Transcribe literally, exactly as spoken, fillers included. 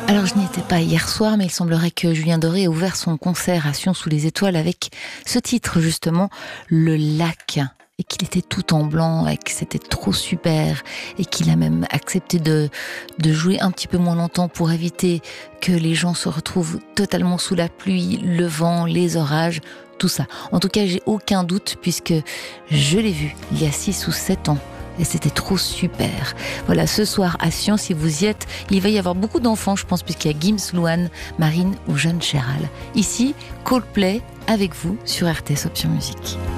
Alors je n'y étais pas hier soir, mais il semblerait que Julien Doré ait ouvert son concert à Sion sous les étoiles avec ce titre justement, Le Lac. Et qu'il était tout en blanc, et que c'était trop super, et qu'il a même accepté de, de jouer un petit peu moins longtemps pour éviter que les gens se retrouvent totalement sous la pluie, le vent, les orages, tout ça. En tout cas, j'ai aucun doute puisque je l'ai vu il y a six ou sept ans. Et c'était trop super. Voilà, ce soir à Sion, si vous y êtes, il va y avoir beaucoup d'enfants, je pense, puisqu'il y a Gims, Louane, Marine ou Jeanne Chéral. Ici, Coldplay avec vous sur R T S Option Musique.